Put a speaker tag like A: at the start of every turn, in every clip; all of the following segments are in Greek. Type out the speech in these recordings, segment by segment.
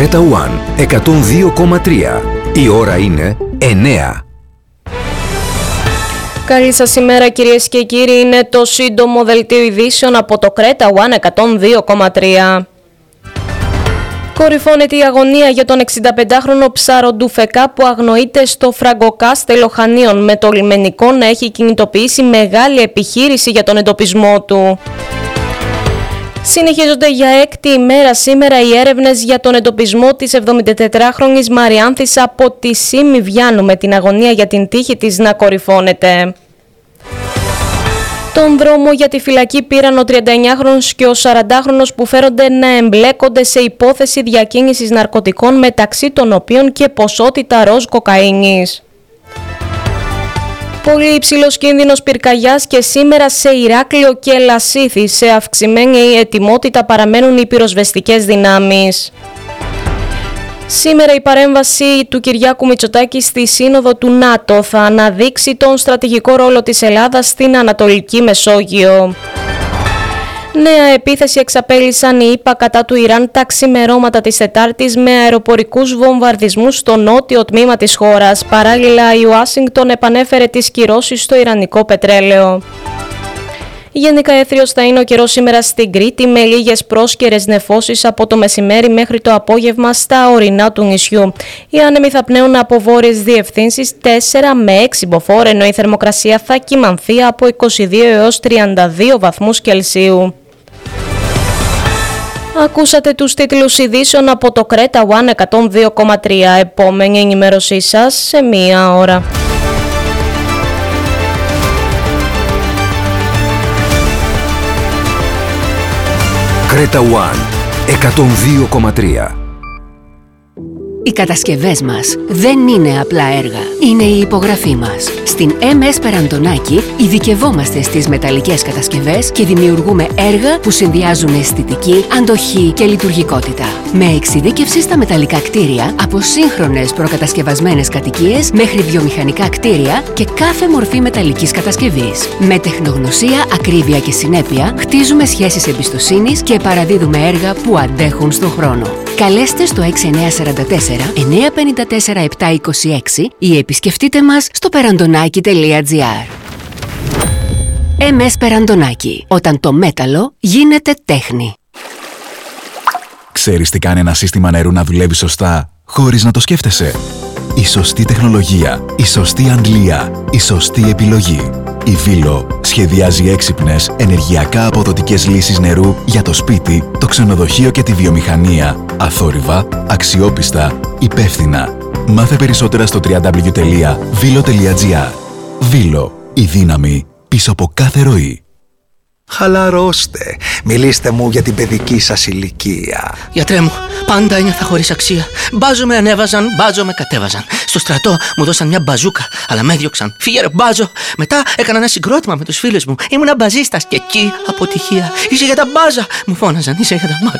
A: Creta One 102,3. Η ώρα είναι 9.
B: Καλή σας ημέρα κυρίες και κύριοι, είναι το σύντομο δελτίο ειδήσεων από το Creta One 102,3. Κορυφώνεται η αγωνία για τον 65χρονο ψαροντουφεκά που αγνοείται στο Φραγκοκάστελο Χανίων, με το λιμενικό να έχει κινητοποιήσει μεγάλη επιχείρηση για τον εντοπισμό του. Συνεχίζονται για έκτη ημέρα σήμερα οι έρευνες για τον εντοπισμό της 74χρονης Μαριάνθης από τη Σήμη Βιάνου, με την αγωνία για την τύχη της να κορυφώνεται. Τον δρόμο για τη φυλακή πήραν ο 39χρονος και ο 40χρονος που φέρονται να εμπλέκονται σε υπόθεση διακίνησης ναρκωτικών, μεταξύ των οποίων και ποσότητα ροζ κοκαίνης. Πολύ υψηλός κίνδυνος πυρκαγιάς και σήμερα σε Ηράκλειο και Λασίθι. Σε αυξημένη ετοιμότητα παραμένουν οι πυροσβεστικές δυνάμεις. Σήμερα η παρέμβαση του Κυριάκου Μητσοτάκη στη Σύνοδο του ΝΑΤΟ θα αναδείξει τον στρατηγικό ρόλο της Ελλάδας στην Ανατολική Μεσόγειο. Νέα επίθεση εξαπέλυσαν οι ΗΠΑ κατά του Ιράν τα ξημερώματα της Τετάρτης με αεροπορικούς βομβαρδισμούς στο νότιο τμήμα της χώρας. Παράλληλα, η Ουάσιγκτον επανέφερε τις κυρώσεις στο ιρανικό πετρέλαιο. Γενικά έθριος θα είναι ο καιρός σήμερα στην Κρήτη, με λίγες πρόσκαιρες νεφώσεις από το μεσημέρι μέχρι το απόγευμα στα ορεινά του νησιού. Οι άνεμοι θα πνέουν από βόρειες διευθύνσεις 4 με 6 μποφόρ, ενώ η θερμοκρασία θα κυμανθεί από 22 έως 32 βαθμούς Κελσίου. Ακούσατε τους τίτλους ειδήσεων από το Creta One 102,3. Επόμενη ενημέρωσή σας σε μία ώρα.
A: Creta One 102,3.
C: Οι κατασκευές μας δεν είναι απλά έργα, είναι η υπογραφή μας. Στην MS Περαντονάκη ειδικευόμαστε στις μεταλλικές κατασκευές και δημιουργούμε έργα που συνδυάζουν αισθητική, αντοχή και λειτουργικότητα. Με εξειδίκευση στα μεταλλικά κτίρια, από σύγχρονες προκατασκευασμένες κατοικίες μέχρι βιομηχανικά κτίρια και κάθε μορφή μεταλλικής κατασκευής. Με τεχνογνωσία, ακρίβεια και συνέπεια, χτίζουμε σχέσεις εμπιστοσύνης και παραδίδουμε έργα που αντέχουν στον χρόνο. Καλέστε στο 6944-954-726 ή επισκεφτείτε μας στο perandonaki.gr. MS Περαντονάκη. Όταν το μέταλλο γίνεται τέχνη.
D: Ξέρεις τι κάνει ένα σύστημα νερού να δουλεύει σωστά χωρίς να το σκέφτεσαι? Η σωστή τεχνολογία, η σωστή αντλία, η σωστή επιλογή. Η Βίλο σχεδιάζει έξυπνες, ενεργειακά αποδοτικές λύσεις νερού για το σπίτι, το ξενοδοχείο και τη βιομηχανία. Αθόρυβα, αξιόπιστα, υπεύθυνα. Μάθε περισσότερα στο www.vilo.gr. Βίλο, η δύναμη πίσω από κάθε ροή.
E: Χαλαρώστε. Μιλήστε μου για την παιδική σας ηλικία.
F: Γιατρέ μου, πάντα ένιωθα χωρίς αξία. Μπάζο με ανέβαζαν, μπάζο με κατέβαζαν. Στο στρατό μου δώσαν μια μπαζούκα, αλλά με έδιωξαν. Φύγε ρε μπάζο. Μετά έκανα ένα συγκρότημα με τους φίλους μου. Ήμουνα μπαζίστας και εκεί αποτυχία. Είσαι για τα μπάζα, μου φώναζαν. Είσαι για τα μπάζα.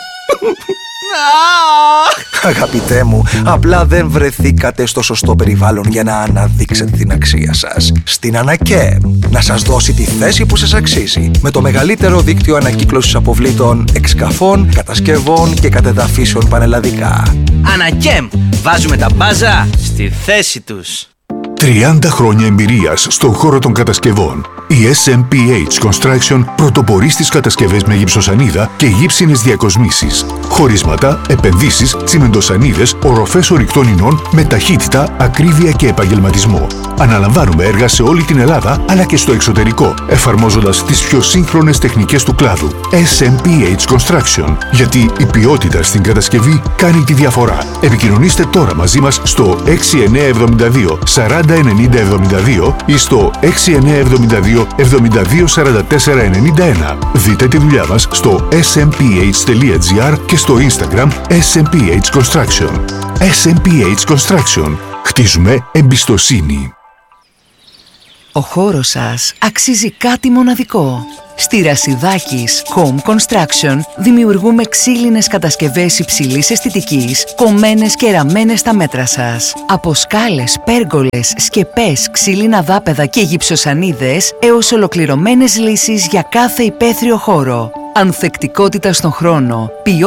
E: Αγαπητέ μου, απλά δεν βρεθήκατε στο σωστό περιβάλλον για να αναδείξετε την αξία σας. Στην Ανακέμ, να σας δώσει τη θέση που σας αξίζει, με το μεγαλύτερο δίκτυο ανακύκλωσης αποβλήτων, εξκαφών, κατασκευών και κατεδαφίσεων πανελλαδικά.
F: Ανακέμ, βάζουμε τα μπάζα στη θέση τους.
G: 30 χρόνια εμπειρίας στον χώρο των κατασκευών. Η SMPH Construction πρωτοπορεί στις κατασκευές με γυψοσανίδα και γύψινες διακοσμήσεις. Χωρίσματα, επενδύσεις, τσιμεντοσανίδες, οροφές ορυκτών ινών με ταχύτητα, ακρίβεια και επαγγελματισμό. Αναλαμβάνουμε έργα σε όλη την Ελλάδα αλλά και στο εξωτερικό, εφαρμόζοντας τις πιο σύγχρονες τεχνικές του κλάδου. SMPH Construction. Γιατί η ποιότητα στην κατασκευή κάνει τη διαφορά. Επικοινωνήστε τώρα μαζί μας στο 6972 409072 ή στο 6972 724491. Δείτε τη δουλειά μας στο smph.gr και στο Instagram SMPH Construction. SMPH Construction. Χτίζουμε εμπιστοσύνη.
H: Ο χώρος σας αξίζει κάτι μοναδικό. Στη Ρασιδάκης Home Construction δημιουργούμε ξύλινες κατασκευές υψηλής αισθητικής, κομμένες και ραμμένες στα μέτρα σας. Από σκάλες, πέργολες, σκεπές, ξύλινα δάπεδα και γυψοσανίδες έως ολοκληρωμένες λύσεις για κάθε υπαίθριο χώρο. Ανθεκτικότητα στον χρόνο, ποιότητα